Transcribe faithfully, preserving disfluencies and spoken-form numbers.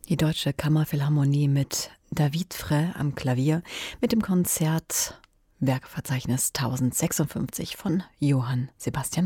Die Deutsche Kammerphilharmonie mit David Frey am Klavier mit dem Konzert Werkverzeichnis tausendsechsundfünfzig von Johann Sebastian